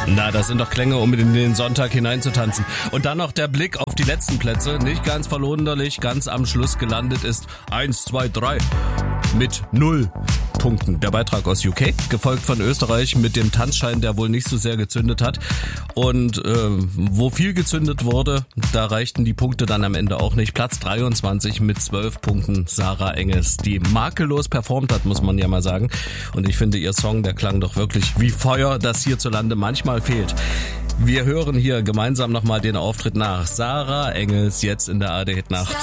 Na, das sind doch Klänge, um in den Sonntag hineinzutanzen. Und dann noch der Blick auf die letzten Plätze. Nicht ganz verwunderlich, ganz am Schluss gelandet ist 1, 2, 3 mit 0 Punkten. Der Beitrag aus UK, gefolgt von Österreich mit dem Tanzschein, der wohl nicht so sehr gezündet hat. Und wo viel gezündet wurde, da reichten die Punkte dann am Ende auch nicht. Platz 23 mit 12 Punkten, Sarah Engels, die makellos performt hat, muss man ja mal sagen. Und ich finde, ihr Song, der klang doch wirklich wie Feuer, das hierzulande manchmal fehlt. Wir hören hier gemeinsam nochmal den Auftritt nach. Sarah Engels jetzt in der ARD Hit Nacht.